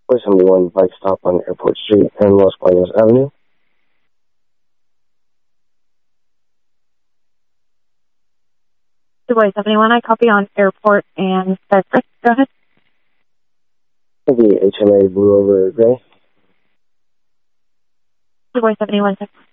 for 71 bike stop on Airport Street and Los Baños Avenue. Dubois 71, I copy on Airport and Cypress. Go ahead. The HMA Blue over Gray. Dubois 71, Cypress.